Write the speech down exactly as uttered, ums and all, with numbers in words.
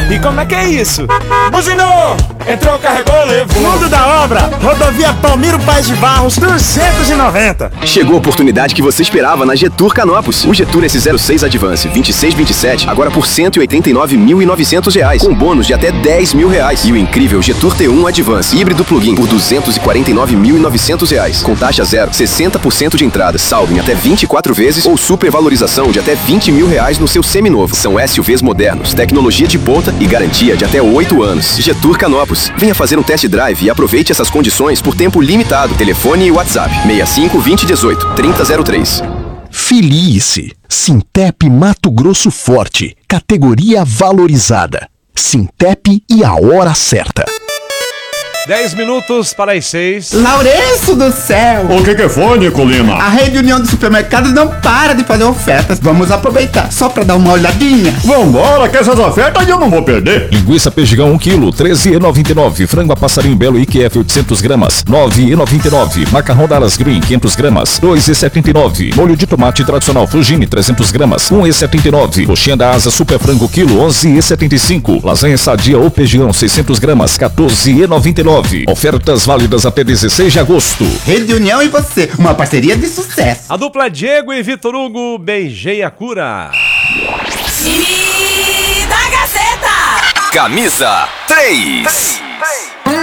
E como é que é isso? Buzinou! Entrou, carregou, levou. Mundo da obra, rodovia Palmiro Paes de Barros, duzentos e noventa. Chegou a oportunidade que você esperava na Getur Canopus. O Getur S zero seis Advance vinte e seis vinte e sete, agora por cento e oitenta e nove mil e novecentos reais, com bônus de até dez mil reais. E o incrível Getur T um Advance híbrido plug-in por duzentos e quarenta e nove mil e novecentos reais, com taxa zero, sessenta por cento de entrada, saldo em até vinte e quatro vezes ou supervalorização de até vinte mil reais no seu seminovo. São S U Vs modernos, tecnologia de ponta e garantia de até oito anos. Getur Canopus. Venha fazer um test drive e aproveite essas condições por tempo limitado. Telefone e WhatsApp seis cinco vinte dezoito trinta zero três. Filie-se. Sintep Mato Grosso Forte. Categoria valorizada. Sintep e a hora certa. dez minutos para as seis. Lourenço do céu! O que que foi, Nicolina? A Rede União dos Supermercados não para de fazer ofertas. Vamos aproveitar só pra dar uma olhadinha. Vambora, que essas ofertas eu não vou perder. Linguiça Pejigão um quilo, treze reais e noventa e nove centavos. Frango a passarinho belo I Q F oitocentos gramas, nove reais e noventa e nove centavos. Macarrão Dallas Green quinhentos gramas, dois reais e setenta e nove centavos. Molho de tomate tradicional Fugini trezentos gramas, um real e setenta e nove centavos. Coxinha da Asa Super Frango quilo, onze reais e setenta e cinco centavos. Lasanha Sadia ou Pejigão seiscentos gramas, quatorze reais e noventa e nove centavos. Ofertas válidas até dezesseis de agosto. Rede União e você, uma parceria de sucesso. A dupla Diego e Vitor Hugo, beijei a cura. Time da Gazeta. Camisa três.